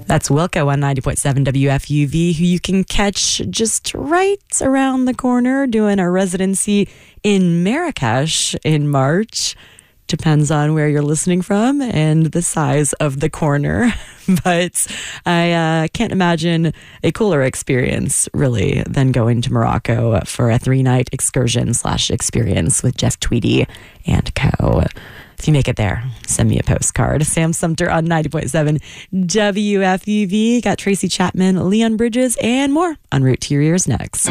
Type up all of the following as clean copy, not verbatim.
That's Wilco on 90.7 WFUV, who you can catch just right around the corner doing a residency in Marrakesh in March. Depends on where you're listening from and the size of the corner. But I can't imagine a cooler experience, really, than going to Morocco for a 3-night excursion/experience with Jeff Tweedy and co. If you make it there, send me a postcard. Sam Sumter on 90.7 WFUV. Got Tracy Chapman, Leon Bridges, and more on Route to Your Ears next.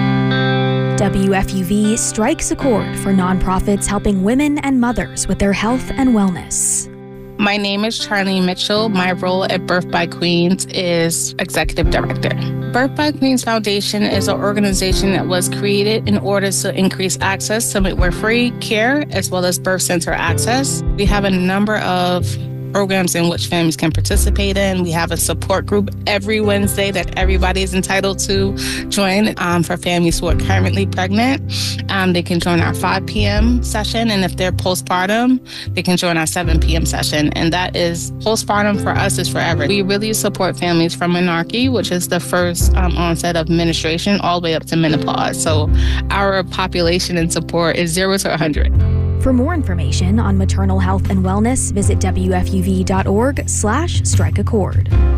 WFUV strikes a chord for nonprofits helping women and mothers with their health and wellness. My name is Charlene Mitchell. My role at Birth by Queens is Executive Director. Birth by Queens Foundation is an organization that was created in order to increase access to midwifery care as well as birth center access. We have a number of programs in which families can participate in. We have a support group every Wednesday that everybody is entitled to join for families who are currently pregnant. They can join our 5 p.m. session, and if they're postpartum, they can join our 7 p.m. session. And that is, postpartum for us is forever. We really support families from menarche, which is the first onset of menstruation, all the way up to menopause. So our population and support is 0 to 100. For more information on maternal health and wellness, visit WFUV.org/strikeachord.